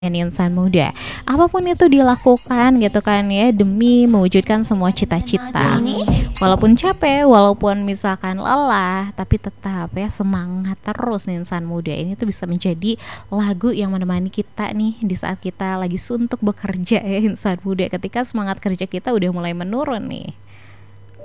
insan muda. Apapun itu dilakukan gitu kan ya demi mewujudkan semua cita-cita. Walaupun capek, walaupun misalkan lelah, tapi tetap ya semangat terus nih insan muda. Ini tuh bisa menjadi lagu yang menemani kita nih di saat kita lagi suntuk bekerja ya insan muda. Ketika semangat kerja kita udah mulai menurun nih.